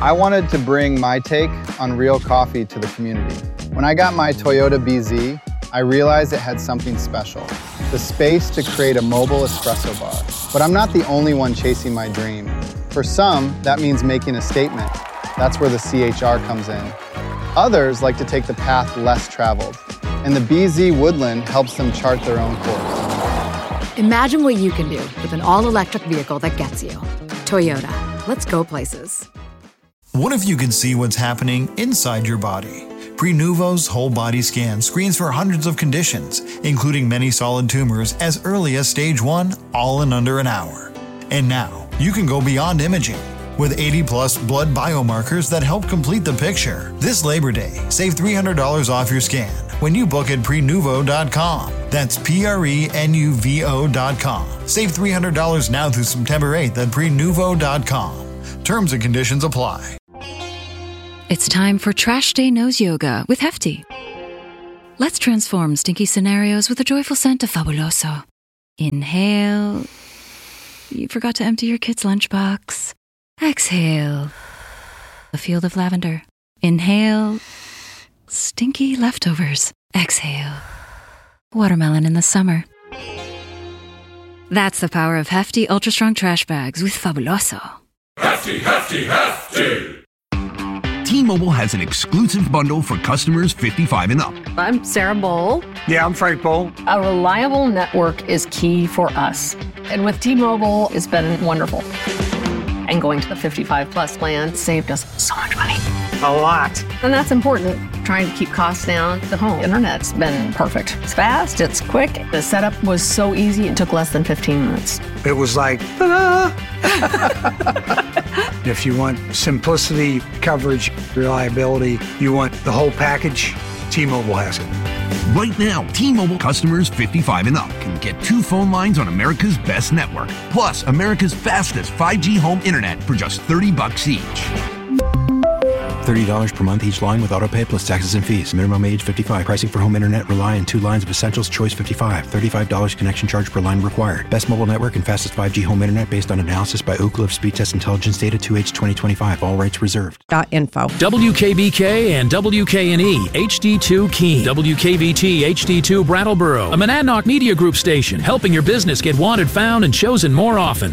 I wanted to bring my take on real coffee to the community. When I got my Toyota BZ, I realized it had something special, the space to create a mobile espresso bar. But I'm not the only one chasing my dream. For some, that means making a statement. That's where the CHR comes in. Others like to take the path less traveled, and the BZ Woodland helps them chart their own course. Imagine what you can do with an all-electric vehicle that gets you. Toyota. Let's go places. What if you could see what's happening inside your body? Prenuvo's whole body scan screens for hundreds of conditions, including many solid tumors as early as stage 1, all in under an hour. And now, you can go beyond imaging with 80-plus blood biomarkers that help complete the picture. This Labor Day, save $300 off your scan when you book at Prenuvo.com. That's Prenuvo.com. Save $300 now through September 8th at Prenuvo.com. Terms and conditions apply. It's time for Trash Day Nose Yoga with Hefty. Let's transform stinky scenarios with a joyful scent of Fabuloso. Inhale. You forgot to empty your kid's lunchbox. Exhale. A field of lavender. Inhale. Stinky leftovers. Exhale. Watermelon in the summer. That's the power of Hefty Ultra Strong Trash Bags with Fabuloso. Hefty, hefty, hefty! T-Mobile has an exclusive bundle for customers 55 and up. I'm Sarah Bowl. Yeah, I'm Frank Bowl. A reliable network is key for us. And with T-Mobile, it's been wonderful. And going to the 55 plus plan saved us so much money. A lot. And that's important. Trying to keep costs down. The home internet's been perfect. It's fast, it's quick. The setup was so easy, it took less than 15 minutes. It was like, ta-da! If you want simplicity, coverage, reliability, you want the whole package, T-Mobile has it. Right now, T-Mobile customers 55 and up can get 2 phone lines on America's best network, plus America's fastest 5G home internet for just $30 each. $30 per month each line with autopay plus taxes and fees. Minimum age 55. Pricing for home internet rely on 2 lines of Essentials Choice 55. $35 connection charge per line required. Best mobile network and fastest 5G home internet based on analysis by Ookla of Speed Test Intelligence data 2H 2025. All rights reserved. .info. WKBK and WKNE HD2 Keene. WKVT HD2 Brattleboro. A Monadnock Media Group station helping your business get wanted, found, and chosen more often.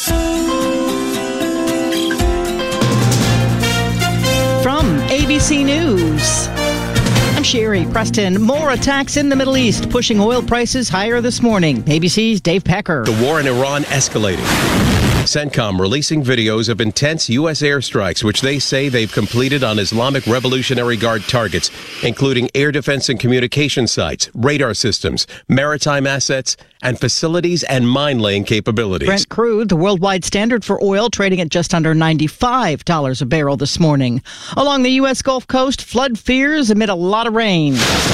From ABC News, I'm Sherry Preston. More attacks in the Middle East, pushing oil prices higher this morning. ABC's Dave Pecker. The war in Iran escalating. CENTCOM releasing videos of intense U.S. airstrikes, which they say they've completed on Islamic Revolutionary Guard targets, including air defense and communication sites, radar systems, maritime assets, and facilities and mine-laying capabilities. Brent crude, the worldwide standard for oil, trading at just under $95 a barrel this morning. Along the U.S. Gulf Coast, flood fears amid a lot of rain.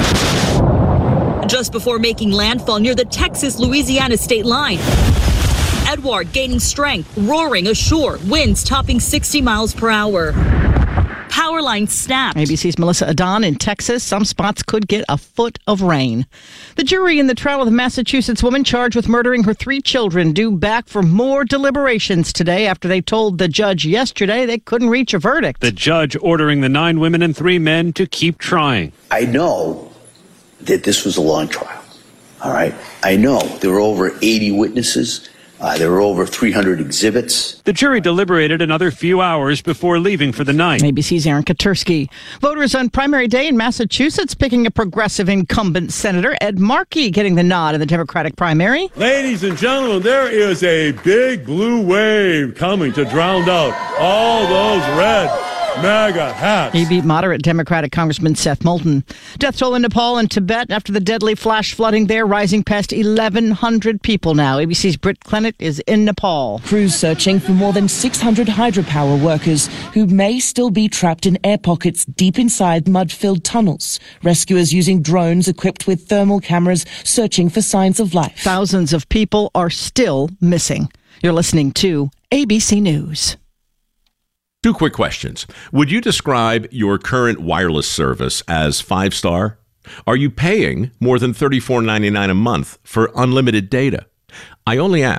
Just before making landfall near the Texas-Louisiana state line. Edward gaining strength, roaring ashore, winds topping 60 miles per hour. Power line snapped. ABC's Melissa Adon in Texas. Some spots could get a foot of rain. The jury in the trial of the Massachusetts woman charged with murdering her 3 children due back for more deliberations today after they told the judge yesterday they couldn't reach a verdict. The judge ordering the 9 women and 3 men to keep trying. I know that this was a long trial. All right. I know there were over 80 witnesses. There were over 300 exhibits. The jury deliberated another few hours before leaving for the night. ABC's Aaron Katursky. Voters on primary day in Massachusetts picking a progressive incumbent Senator Ed Markey getting the nod in the Democratic primary. Ladies and gentlemen, there is a big blue wave coming to drown out all those red MAGA hats. He beat moderate Democratic Congressman Seth Moulton. Death toll in Nepal and Tibet after the deadly flash flooding there, rising past 1,100 people now. ABC's Britt Clennett is in Nepal. Crews searching for more than 600 hydropower workers who may still be trapped in air pockets deep inside mud-filled tunnels. Rescuers using drones equipped with thermal cameras searching for signs of life. Thousands of people are still missing. You're listening to ABC News. 2 quick questions. Would you describe your current wireless service as 5-star? Are you paying more than $34.99 a month for unlimited data? I only ask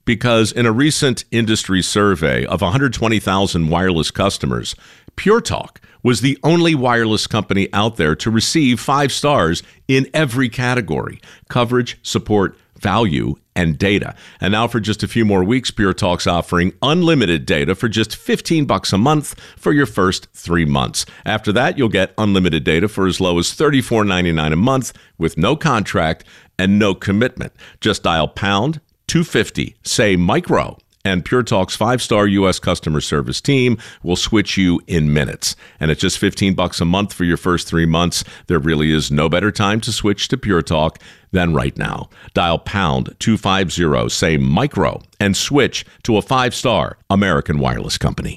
because in a recent industry survey of 120,000 wireless customers, Pure Talk was the only wireless company out there to receive 5 stars in every category: coverage, support, value, and data. And now for just a few more weeks, Pure Talk's offering unlimited data for just $15 a month for your first 3 months. After that, you'll get unlimited data for as low as $34.99 a month with no contract and no commitment. Just dial pound 250, say micro, and Pure Talk's 5-star U.S. customer service team will switch you in minutes. And at just $15 a month for your first 3 months, there really is no better time to switch to Pure Talk than right now. Dial pound 250, say micro, and switch to a 5-star American wireless company.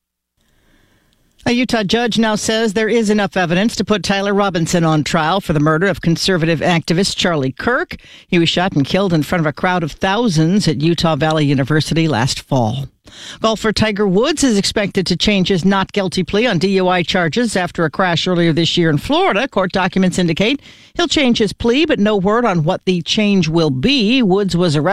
A Utah judge now says there is enough evidence to put Tyler Robinson on trial for the murder of conservative activist Charlie Kirk. He was shot and killed in front of a crowd of thousands at Utah Valley University last fall. Golfer Tiger Woods is expected to change his not guilty plea on DUI charges after a crash earlier this year in Florida. Court documents indicate he'll change his plea, but no word on what the change will be. Woods was arrested